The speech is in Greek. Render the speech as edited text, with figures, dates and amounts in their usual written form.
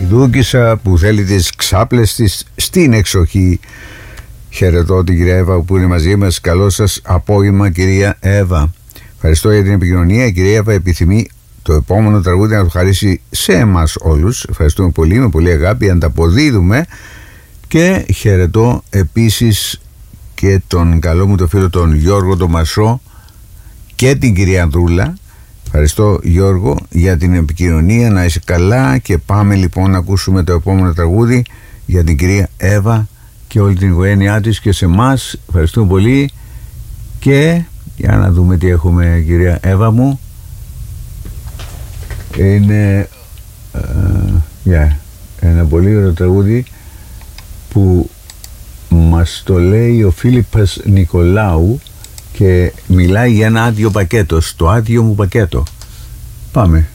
Η Δούκισσα που θέλει τις ξάπλες της στην εξοχή. Χαιρετώ την κυρία Εύα που είναι μαζί μας. Καλό σας απόγευμα, κυρία Εύα. Ευχαριστώ για την επικοινωνία. Η κυρία Εύα επιθυμεί το επόμενο τραγούδι να το χαρίσει σε εμάς όλους. Ευχαριστούμε πολύ, με πολύ αγάπη, ανταποδίδουμε. Και χαιρετώ επίσης και τον καλό μου το φίλο τον Γιώργο τον Μασό και την κυρία Ανδρούλα. Ευχαριστώ, Γιώργο, για την επικοινωνία. Να είσαι καλά και πάμε λοιπόν να ακούσουμε το επόμενο τραγούδι για την κυρία Εύα και όλη την οικογένειά της και σε εμάς. Ευχαριστούμε πολύ. Και για να δούμε τι έχουμε, κυρία Εύα μου. Είναι ένα πολύ ωραίο τραγούδι που μας το λέει ο Φίλιππας Νικολάου και μιλάει για ένα άδειο πακέτο, στο άδειο μου πακέτο. Πάμε.